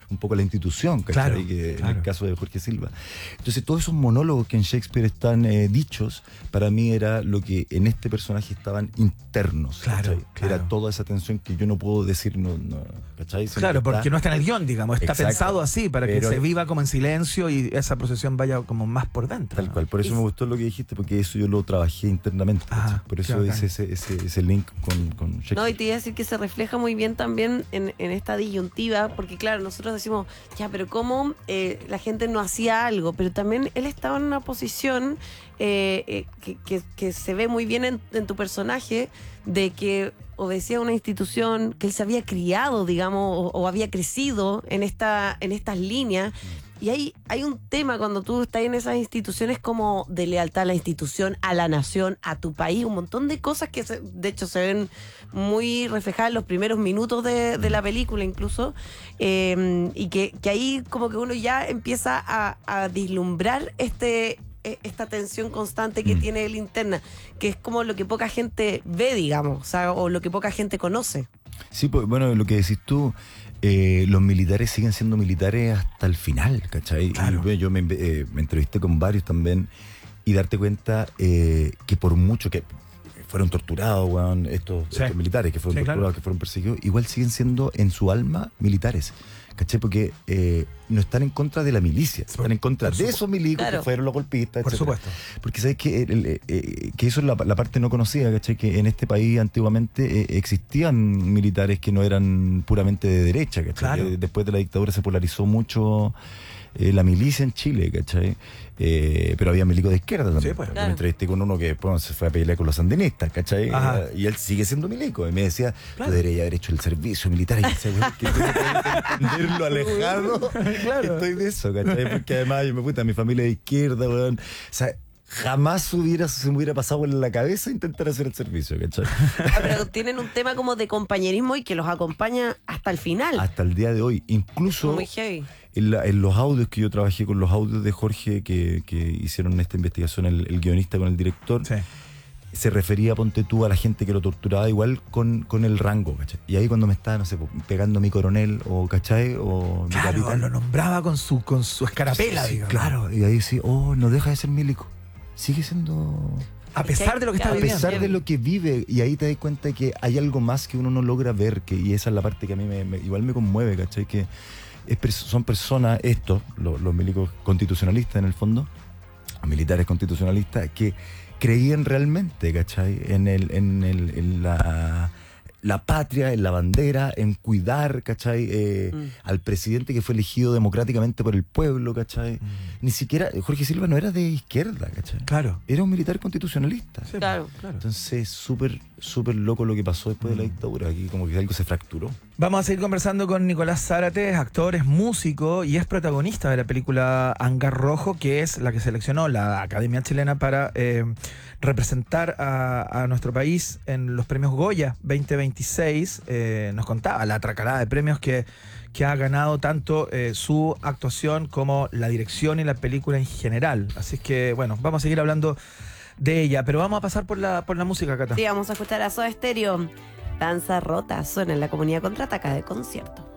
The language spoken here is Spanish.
un poco la institución, ¿cachai? Claro, Que claro. en el caso de Jorge Silva. Entonces todos esos monólogos que en Shakespeare están dichos, para mí era lo que en este personaje estaban internos, Claro, ¿cachai? claro. Era toda esa tensión que yo no puedo decir, ¿cachai? Sino Claro, que porque está- no está en el guión, digamos, está Exacto. pensado así, para que Pero- se viva como en silencio y esa procesión vaya como más por dentro. Tal ¿no? cual, por eso me gustó lo que dijiste, porque eso yo lo trabajé internamente. Ah, ¿cachai? Por qué eso bacán. hice ese link con Shakespeare. No, y te iba a decir que se refleja muy bien también en esta disyuntiva, porque claro, nosotros decimos, ya, pero cómo la gente no hacía algo, pero también él estaba en una posición que se ve muy bien en tu personaje, de que obedecía a una institución, que él se había criado, digamos, o había crecido en estas líneas. Y hay un tema cuando tú estás en esas instituciones como de lealtad a la institución, a la nación, a tu país, un montón de cosas que de hecho se ven muy reflejadas en los primeros minutos de la película incluso, y que ahí como que uno ya empieza a vislumbrar esta tensión constante que tiene él interna, que es como lo que poca gente ve, digamos, o sea, o lo que poca gente conoce. Sí, pues, bueno, lo que decís tú, los militares siguen siendo militares hasta el final, ¿cachai? Claro. Y yo me entrevisté con varios también y darte cuenta que por mucho que fueron torturados, weón, estos militares que fueron torturados, que fueron perseguidos, igual siguen siendo en su alma militares, ¿cachai? Porque no están en contra de la milicia, están en contra de esos milicos que fueron los golpistas, por etcétera. supuesto. Porque sabes que eso es la parte no conocida, ¿cachai? Que en este país antiguamente existían militares que no eran puramente de derecha, ¿cachai? Claro. Que después de la dictadura se polarizó mucho la milicia en Chile, ¿cachai? Pero había milicos de izquierda también. Sí, pues. Yo me entrevisté con uno que después se fue a pelear con los sandinistas, ¿cachai? Ajá. Y él sigue siendo milico. Y me decía, tú deberías haber hecho el servicio militar. Y yo decía, "Weón, que tú no puedes entender lo alejado que estoy de eso, ¿cachai?" Porque además mi familia es de izquierda, weón. O sea, jamás se me hubiera pasado por la cabeza intentar hacer el servicio, ¿cachai? Pero tienen un tema como de compañerismo y que los acompaña hasta el final. Hasta el día de hoy. Incluso Muy heavy. en los audios que yo trabajé, con los audios de Jorge que hicieron esta investigación, el guionista con el director, Sí. se refería, ponte tú, a la gente que lo torturaba igual con el rango, ¿cachai? Y ahí cuando me estaba, no sé, pegando mi coronel, o ¿cachai? O mi Claro, capitán. lo nombraba con su escarapela, Sí, digamos. claro, y ahí sí, no deja de ser milico. Sigue siendo... A pesar de lo que está A viviendo. pesar de lo que vive, y ahí te das cuenta que hay algo más que uno no logra ver, y esa es la parte que a mí igual me conmueve, ¿cachai? Que son personas, los milicos constitucionalistas en el fondo, militares constitucionalistas, que creían realmente, ¿cachai? En la patria, en la bandera, en cuidar, ¿cachai? Al presidente que fue elegido democráticamente por el pueblo, ¿cachai? Ni siquiera, Jorge Silva no era de izquierda, ¿cachai? Claro. Era un militar constitucionalista. Sí, Claro. claro. Entonces, súper loco lo que pasó después de la dictadura. Aquí como que algo se fracturó. Vamos a seguir conversando con Nicolás Zárate, actor, es músico y es protagonista de la película Hangar Rojo, que es la que seleccionó la Academia Chilena para representar a nuestro país en los premios Goya 2026. Nos contaba la atracarada de premios que ha ganado tanto su actuación como la dirección y la película en general. Así es que, bueno, vamos a seguir hablando de ella, pero vamos a pasar por la música, Cata. Sí, vamos a escuchar a Soda Stereo. Danza Rota suena en la Comunidad Contraataca de concierto.